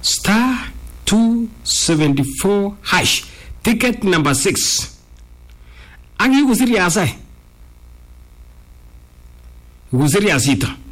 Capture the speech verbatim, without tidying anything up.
star two seventy-four hash ticket number six. Angi kusiri asai. Kusiri asita.